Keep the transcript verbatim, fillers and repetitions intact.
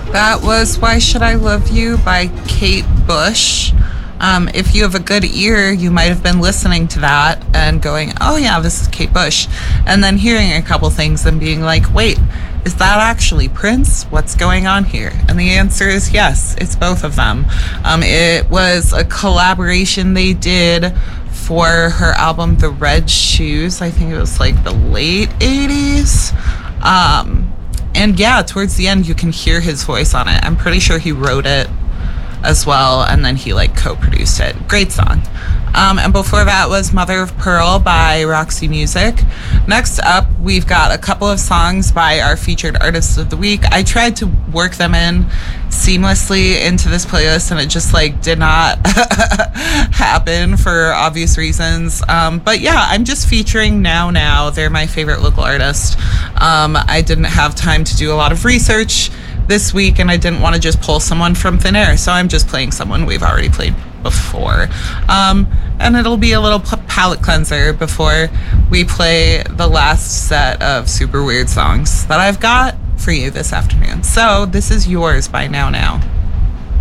That was Why Should I Love You by Kate Bush. Um, if you have a good ear, you might have been listening to that and going, oh yeah, this is Kate Bush. And then hearing a couple things and being like, wait, is that actually Prince? What's going on here? And the answer is yes, it's both of them. Um, it was a collaboration they did for her album The Red Shoes. I think it was like the late eighties. Um, and yeah, towards the end, you can hear his voice on it. I'm pretty sure he wrote it as well, and then he like co-produced it. Great song. Um, and before that was Mother of Pearl by Roxy Music. Next up, we've got a couple of songs by our featured artists of the week. I tried to work them in seamlessly into this playlist, and it just like did not happen for obvious reasons. Um, but yeah, I'm just featuring Now Now. They're my favorite local artist. Um, I didn't have time to do a lot of research this week, and I didn't want to just pull someone from thin air, so I'm just playing someone we've already played before. Um, and it'll be a little palate cleanser before we play the last set of super weird songs that I've got for you this afternoon. So this is Yours by Now Now.